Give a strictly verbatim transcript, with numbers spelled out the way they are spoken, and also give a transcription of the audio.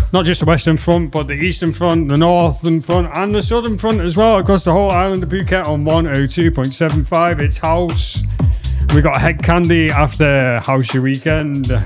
not just the Western Front, but the Eastern Front, the Northern Front, and the Southern Front as well, across the whole island of Phuket on one oh two point seven five. It's House. We got Head Candy after House Your Weekend.